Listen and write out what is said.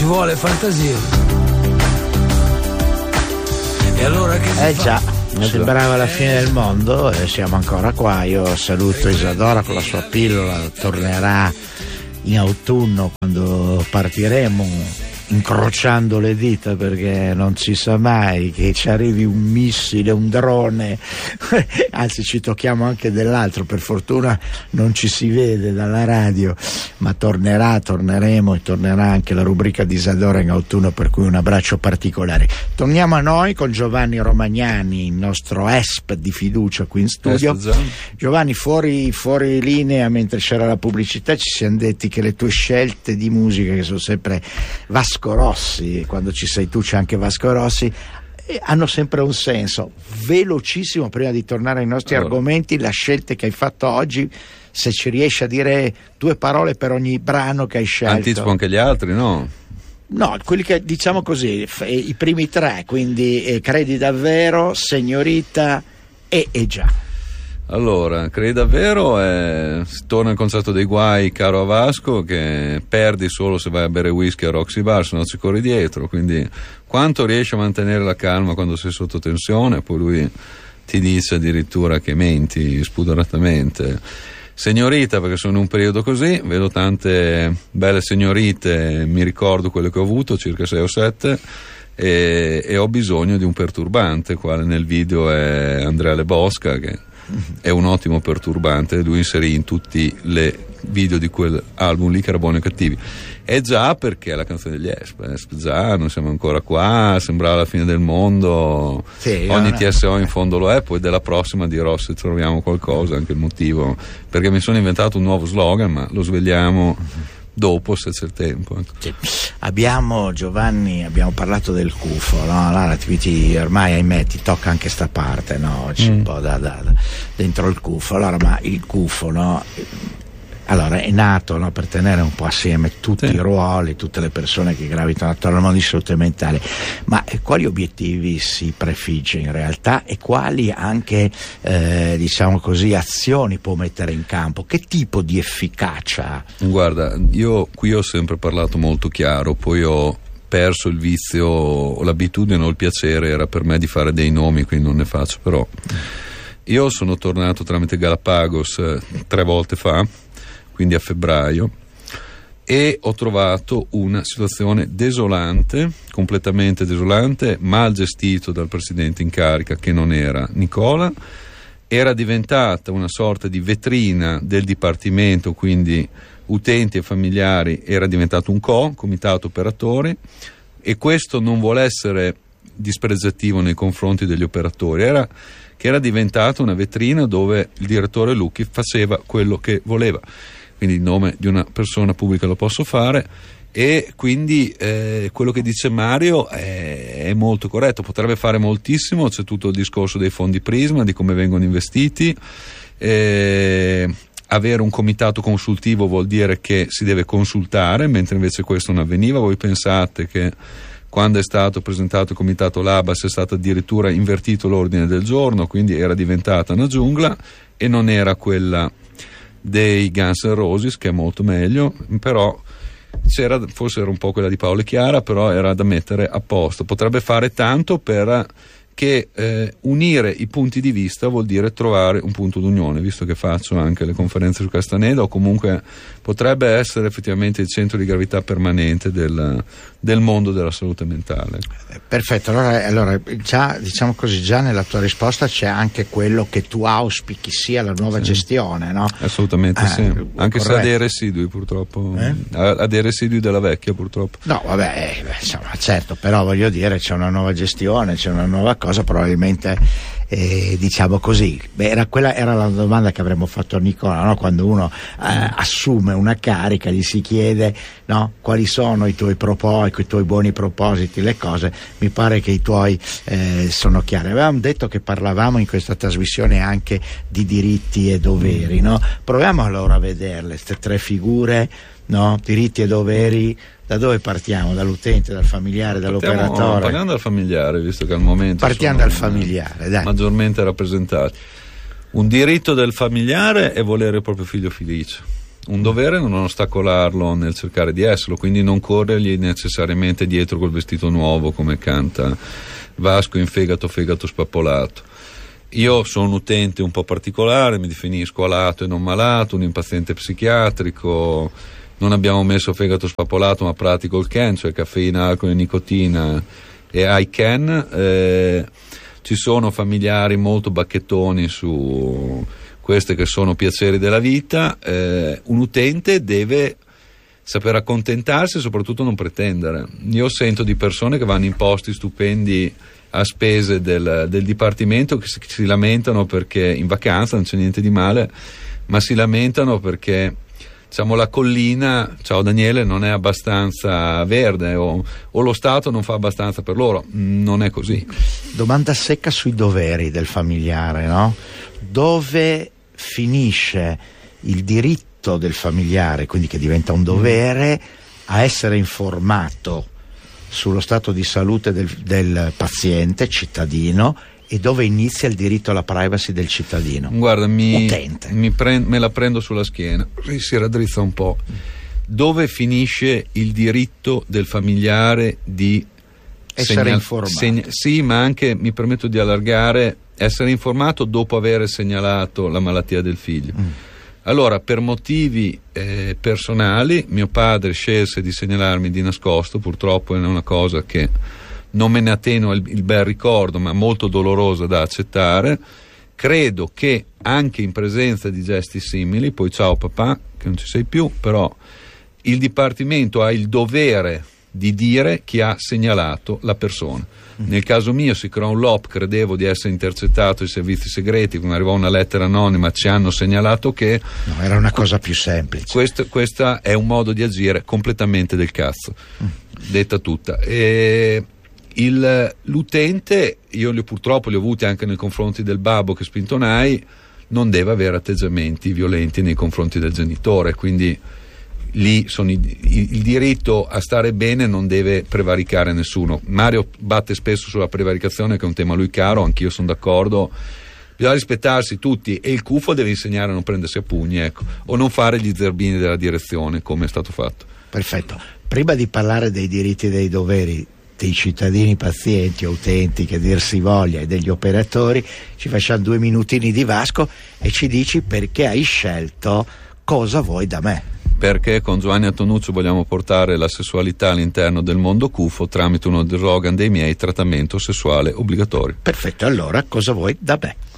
ci vuole fantasia. E allora che si fa? Già, mi sembrava la fine del mondo e siamo ancora qua. Io saluto Isadora con la sua pillola, tornerà in autunno quando partiremo, incrociando le dita, perché non si sa mai che ci arrivi un missile, un drone, anzi ci tocchiamo anche dell'altro, per fortuna non ci si vede dalla radio, ma torneremo e tornerà anche la rubrica di Isadora in autunno, per cui un abbraccio particolare. Torniamo a noi con Giovanni Romagnani, il nostro ESP di fiducia qui in studio. Giovanni, fuori linea, mentre c'era la pubblicità, ci siamo detti che le tue scelte di musica, che sono sempre Vasco Rossi, quando ci sei tu c'è anche Vasco Rossi, hanno sempre un senso. Velocissimo, prima di tornare ai nostri argomenti, la scelta che hai fatto oggi, se ci riesci a dire 2 parole per ogni brano che hai scelto. Anticipo anche gli altri, no? No, quelli che diciamo così, i primi 3, quindi Credi davvero, Signorita e Già. Allora, credi davvero, si torna al concerto dei guai, caro a Vasco, che perdi solo se vai a bere whisky a Roxy Bar, se no ci corri dietro, quindi quanto riesci a mantenere la calma quando sei sotto tensione? Poi lui ti dice addirittura che menti spudoratamente. Signorita, perché sono in un periodo così, vedo tante belle signorite, mi ricordo quelle che ho avuto, circa 6 o 7, e ho bisogno di un perturbante, quale nel video è Andrea Le Bosca, che è un ottimo perturbante, lui inserì in tutti i video di quell'album lì che era Buoni o Cattivi. E Già, perché è la canzone degli Esp, già non siamo ancora qua, sembrava la fine del mondo, sì, ogni TSO in fondo lo è. Poi della prossima dirò se troviamo qualcosa, anche il motivo, perché mi sono inventato un nuovo slogan, ma lo svegliamo dopo, se c'è il tempo. Sì. Giovanni, abbiamo parlato del CUFO, no? Allora ormai ahimè ti tocca anche sta parte, no? C'è un po' dentro il CUFO. Allora, ma il CUFO, no? Allora, è nato, no, per tenere un po' assieme tutti i ruoli, tutte le persone che gravitano attorno al mondo di salute mentale. Ma quali obiettivi si prefigge in realtà e quali anche, diciamo così, azioni può mettere in campo? Che tipo di efficacia? Guarda, io qui ho sempre parlato molto chiaro, poi ho perso il vizio, o l'abitudine o il piacere era per me di fare dei nomi, quindi non ne faccio, però io sono tornato tramite Galapagos 3 volte fa, quindi a febbraio, e ho trovato una situazione desolante, completamente desolante, mal gestito dal presidente in carica, che non era Nicola. Era diventata una sorta di vetrina del dipartimento, quindi utenti e familiari, era diventato un comitato operatori, e questo non vuole essere dispregiativo nei confronti degli operatori, era diventata una vetrina dove il direttore Lucchi faceva quello che voleva. Quindi il nome di una persona pubblica lo posso fare, e quindi quello che dice Mario è molto corretto. Potrebbe fare moltissimo, c'è tutto il discorso dei fondi Prisma, di come vengono investiti. Avere un comitato consultivo vuol dire che si deve consultare, mentre invece questo non avveniva. Voi pensate che quando è stato presentato il comitato Labas è stato addirittura invertito l'ordine del giorno, quindi era diventata una giungla e non era quella dei Guns N' Roses, che è molto meglio, però forse era un po' quella di Paolo e Chiara, però era da mettere a posto. Potrebbe fare tanto per che unire i punti di vista vuol dire trovare un punto d'unione, visto che faccio anche le conferenze su Castaneda, o comunque potrebbe essere effettivamente il centro di gravità permanente del mondo della salute mentale. Perfetto, allora già, diciamo così, già nella tua risposta c'è anche quello che tu auspichi sia la nuova gestione, no? Assolutamente sì, anche corretto. Se ha dei residui purtroppo, ha dei residui della vecchia purtroppo. No, vabbè, insomma, certo, però voglio dire, c'è una nuova gestione, c'è una nuova cosa, probabilmente diciamo così. Quella era la domanda che avremmo fatto a Nicola, no? Quando uno assume una carica, gli si chiede, no, quali sono i tuoi propositi, i tuoi buoni propositi, le cose. Mi pare che i tuoi sono chiari. Avevamo detto che parlavamo in questa trasmissione anche di diritti e doveri, no? Proviamo allora a vederle, queste 3 figure, no? Diritti e doveri. Da dove partiamo? Dall'utente, dal familiare, dall'operatore? Partiamo dal familiare, visto che al momento partiamo dal familiare, dai. Maggiormente rappresentati. Un diritto del familiare è volere il proprio figlio felice, Un dovere non ostacolarlo nel cercare di esserlo, quindi non corrergli necessariamente dietro col vestito nuovo, come canta Vasco in Fegato spappolato. Io sono un utente un po' particolare, mi definisco alato e non malato, un impaziente psichiatrico. Non abbiamo messo fegato spappolato, ma pratico il CAN, cioè caffeina, alcol e nicotina, e I can. Ci sono familiari molto bacchettoni su queste che sono piaceri della vita. Un utente deve saper accontentarsi e soprattutto non pretendere. Io sento di persone che vanno in posti stupendi a spese del dipartimento, che si lamentano perché in vacanza, non c'è niente di male, ma si lamentano perché, diciamo, la collina, ciao Daniele, non è abbastanza verde, o lo Stato non fa abbastanza per loro. Non è così. Domanda secca sui doveri del familiare, no? Dove finisce il diritto del familiare, quindi che diventa un dovere, a essere informato sullo stato di salute del paziente, cittadino, e dove inizia il diritto alla privacy del cittadino? Guarda, utente. Me la prendo sulla schiena, si raddrizza un po'. Dove finisce il diritto del familiare di essere informato? Sì, ma anche, mi permetto di allargare, essere informato dopo aver segnalato la malattia del figlio. Allora, per motivi personali, mio padre scelse di segnalarmi di nascosto. Purtroppo è una cosa che non me ne attenua il bel ricordo, ma molto dolorosa da accettare. Credo che anche in presenza di gesti simili, poi ciao papà, che non ci sei più, però il Dipartimento ha il dovere di dire chi ha segnalato la persona. Nel caso mio si creò un LOP, credevo di essere intercettato ai servizi segreti, quando arrivò una lettera anonima ci hanno segnalato che... No, era una cosa più semplice. Questa è un modo di agire completamente del cazzo, detta tutta. L'utente, io purtroppo li ho avuti anche nei confronti del babbo che spintonai, non deve avere atteggiamenti violenti nei confronti del genitore, quindi lì il diritto a stare bene non deve prevaricare nessuno. Mario batte spesso sulla prevaricazione, che è un tema a lui caro, anch'io sono d'accordo. Bisogna rispettarsi tutti, e il CUFO deve insegnare a non prendersi a pugni, ecco, o non fare gli zerbini della direzione come è stato fatto. Perfetto. Prima di parlare dei diritti e dei doveri dei cittadini pazienti o utenti, che dir si voglia, e degli operatori, ci facciamo 2 minutini di Vasco e ci dici perché hai scelto Cosa vuoi da me? Perché con Giovanni Antonuccio vogliamo portare la sessualità all'interno del mondo CUFO tramite uno slogan dei miei: trattamento sessuale obbligatorio. Perfetto, allora cosa vuoi da me?